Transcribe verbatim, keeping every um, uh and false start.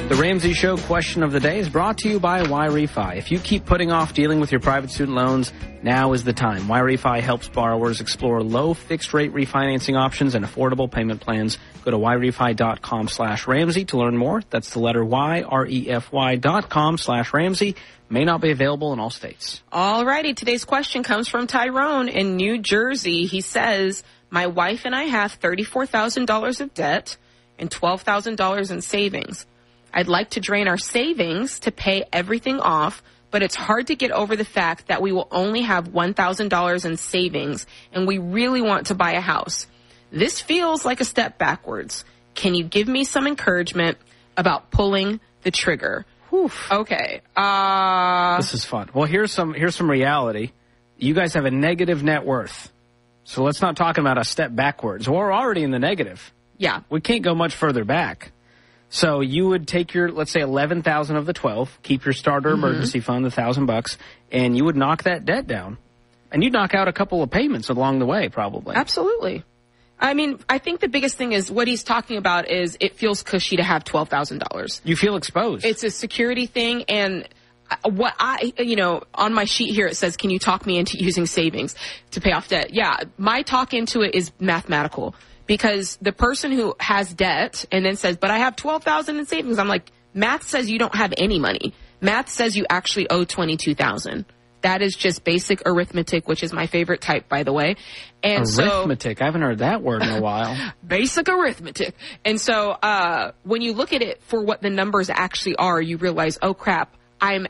The Ramsey Show question of the day is brought to you by YRefi. If you keep putting off dealing with your private student loans, now is the time. YRefi helps borrowers explore low fixed-rate refinancing options and affordable payment plans. Go to yrefy.com slash Ramsey to learn more. That's the letter Y, R E F Y dot com slash Ramsey. May not be available in all states. All righty. Today's question comes from Tyrone in New Jersey. He says, my wife and I have thirty-four thousand dollars of debt and twelve thousand dollars in savings. I'd like to drain our savings to pay everything off, but it's hard to get over the fact that we will only have one thousand dollars in savings, and we really want to buy a house. This feels like a step backwards. Can you give me some encouragement about pulling the trigger? Oof. Okay. Uh, this is fun. Well, here's some here's some reality. You guys have a negative net worth. So let's not talk about a step backwards. We're already in the negative. Yeah. We can't go much further back. So you would take your, let's say, eleven thousand of the twelve, keep your starter Mm-hmm. emergency fund, the thousand bucks, and you would knock that debt down. And you'd knock out a couple of payments along the way, probably. Absolutely. I mean, I think the biggest thing is what he's talking about is it feels cushy to have twelve thousand dollars. You feel exposed. It's a security thing, and what I, you know, on my sheet here it says, can you talk me into using savings to pay off debt? Yeah, my talk into it is mathematical. Because the person who has debt and then says, but I have twelve thousand dollars in savings, I'm like, math says you don't have any money. Math says you actually owe twenty-two thousand dollars. That is just basic arithmetic, which is my favorite type, by the way. And arithmetic? So, I haven't heard that word in a while. Basic arithmetic. And so uh when you look at it for what the numbers actually are, you realize, oh, crap, I'm